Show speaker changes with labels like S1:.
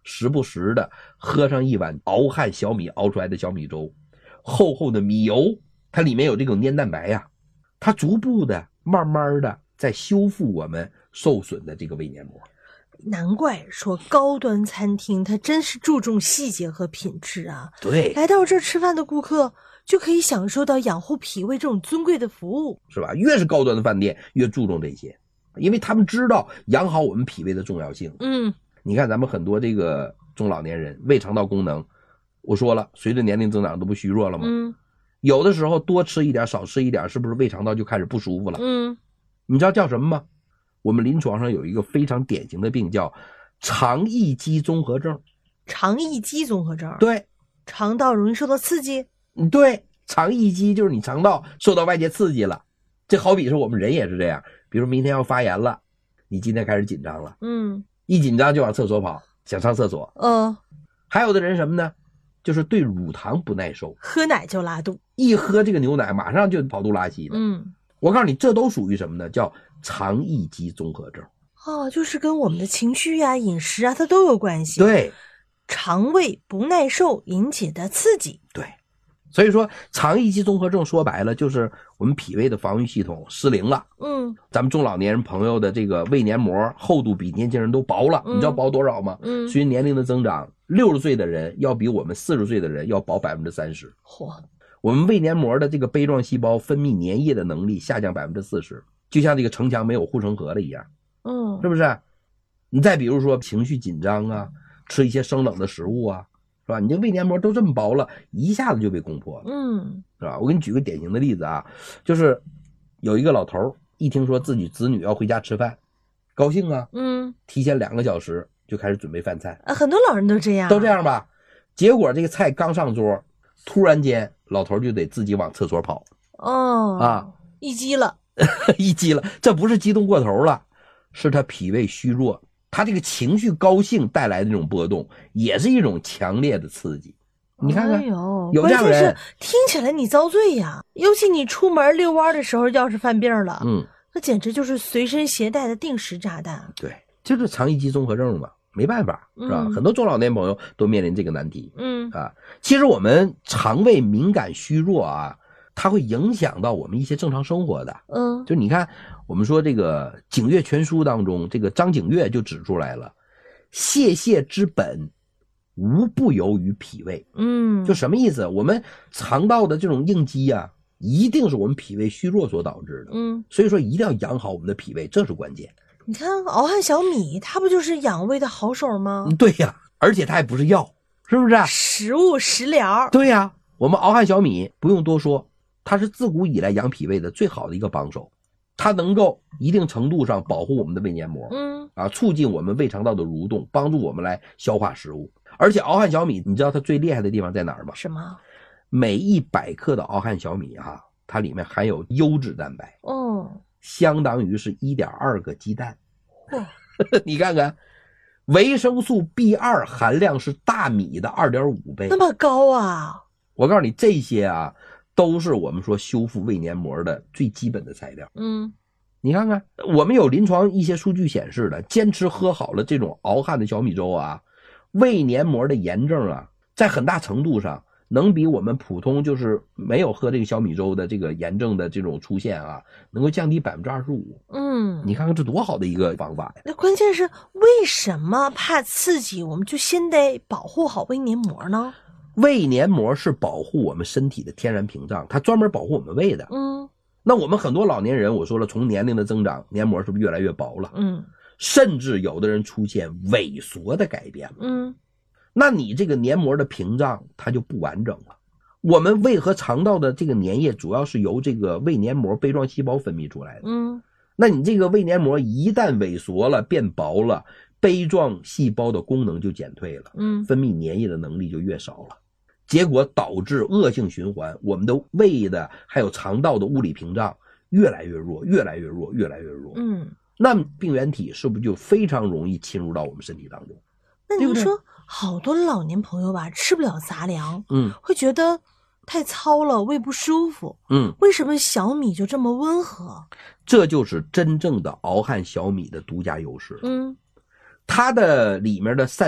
S1: 时不时的喝上一碗熬汉小米熬出来的小米粥，厚厚的米油，它里面有这种粘蛋白呀，它逐步的慢慢的在修复我们受损的这个胃黏膜。
S2: 难怪说高端餐厅它真是注重细节和品质啊。
S1: 对，
S2: 来到这儿吃饭的顾客就可以享受到养护脾胃这种尊贵的服务，
S1: 是吧？越是高端的饭店越注重这些，因为他们知道养好我们脾胃的重要性。你看咱们很多这个中老年人胃肠道功能，我说了随着年龄增长都不虚弱了吗？有的时候多吃一点少吃一点，是不是胃肠道就开始不舒服了？你知道叫什么吗？我们临床上有一个非常典型的病叫肠易激综合症。
S2: 肠易激综合症？
S1: 对，
S2: 肠道容易受到刺激。
S1: 对，肠易激就是你肠道受到外界刺激了。这好比是我们人也是这样，比如明天要发炎了，你今天开始紧张了，一紧张就往厕所跑，想上厕所。还有的人什么呢？就是对乳糖不耐受，
S2: 喝奶就拉肚，
S1: 一喝这个牛奶马上就跑肚拉稀的。我告诉你，这都属于什么呢？叫肠易激综合症。
S2: 就是跟我们的情绪啊、饮食啊，它都有关系。
S1: 对，
S2: 肠胃不耐受引起的刺激。
S1: 对，所以说肠易激综合症说白了就是我们脾胃的防御系统失灵了。咱们中老年人朋友的这个胃黏膜厚度比年轻人都薄了。你知道薄多少吗？随着年龄的增长，60岁的人要比我们40岁的人要薄 30%。我们胃黏膜的这个杯状细胞分泌粘液的能力下降 40%， 就像这个城墙没有护城河了一样。是不是？你再比如说情绪紧张啊，吃一些生冷的食物啊，是吧？你这胃黏膜都这么薄了，一下子就被攻破了。是吧？我给你举个典型的例子啊，就是有一个老头一听说自己子女要回家吃饭，高兴啊，提前2个小时就开始准备饭菜。
S2: 很多老人都这样
S1: 吧？结果这个菜刚上桌，突然间老头就得自己往厕所跑。一激了，这不是激动过头了，是他脾胃虚弱，他这个情绪高兴带来的这种波动，也是一种强烈的刺激。你看看，有这样人，
S2: 关键是听起来你遭罪呀！尤其你出门遛弯的时候，要是犯病了，那简直就是随身携带的定时炸弹。
S1: 对，就是肠易激综合症嘛，没办法，是吧？很多中老年朋友都面临这个难题。其实我们肠胃敏感虚弱啊，它会影响到我们一些正常生活的。就你看，我们说这个《景岳全书》当中，这个张景岳就指出来了，泄之本无不由于脾胃。就什么意思？我们肠道的这种应激啊，一定是我们脾胃虚弱所导致的。所以说一定要养好我们的脾胃，这是关键。
S2: 你看熬汉小米，它不就是养胃的好手吗？
S1: 对呀，而且它还不是药，是不是？
S2: 食物食疗。
S1: 对呀，我们熬汉小米不用多说，它是自古以来养脾胃的最好的一个帮手，它能够一定程度上保护我们的胃黏膜，促进我们胃肠道的蠕动，帮助我们来消化食物。而且熬汉小米，你知道它最厉害的地方在哪儿吗？
S2: 什么？
S1: 每100克的熬汉小米啊，它里面含有优质蛋白，相当于是 1.2 个鸡蛋。你看看，维生素 B2 含量是大米的 2.5 倍，
S2: 那么高啊！
S1: 我告诉你，这些啊都是我们说修复胃黏膜的最基本的材料。你看看，我们有临床一些数据显示的，坚持喝好了这种熬汉的小米粥啊，胃黏膜的炎症啊，在很大程度上能比我们普通就是没有喝这个小米粥的这个炎症的这种出现啊，能够降低 25%。你看看这多好的一个方法呀！
S2: 那关键是为什么怕刺激，我们就先得保护好胃黏膜呢？
S1: 胃黏膜是保护我们身体的天然屏障，它专门保护我们胃的。那我们很多老年人，我说了，从年龄的增长，黏膜是不是越来越薄了？甚至有的人出现萎缩的改变了。那你这个黏膜的屏障它就不完整了。我们胃和肠道的这个粘液主要是由这个胃黏膜杯状细胞分泌出来的。那你这个胃黏膜一旦萎缩了变薄了，杯状细胞的功能就减退了，分泌粘液的能力就越少了，结果导致恶性循环，我们的胃的还有肠道的物理屏障越来越弱，越来越弱，越来越弱。那病原体是不是就非常容易侵入到我们身体当中？
S2: 那您说好多老年朋友吧，吃不了杂粮，会觉得太糙了，胃不舒服。为什么小米就这么温和？
S1: 这就是真正的熬汉小米的独家优势。它的里面的